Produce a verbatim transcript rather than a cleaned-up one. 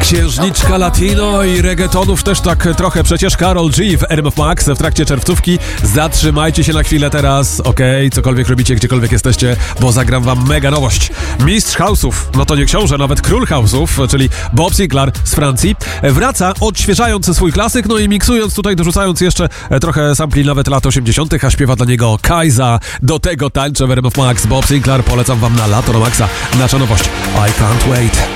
Księżniczka latino i reggaetonów też tak trochę przecież. Karol G w R M F Max w trakcie czerwcówki. Zatrzymajcie się na chwilę teraz, okej, okay? Cokolwiek robicie, gdziekolwiek jesteście, bo zagram wam mega nowość. Mistrz house'ów, no to nie książę, nawet król house'ów, czyli Bob Sinclair z Francji, wraca odświeżając swój klasyk, no i miksując tutaj, dorzucając jeszcze trochę sampli nawet lat osiemdziesiątych, a śpiewa dla niego Kajza. Do tego tańczę w R M F Max. Bob Sinclair, polecam wam na lato do maxa. Nasza nowość I Can't Wait.